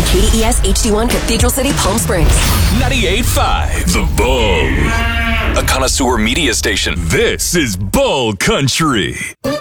KDES HD1 Cathedral City, Palm Springs. 98.5 The Bull. A connoisseur media station. This is Bull Country.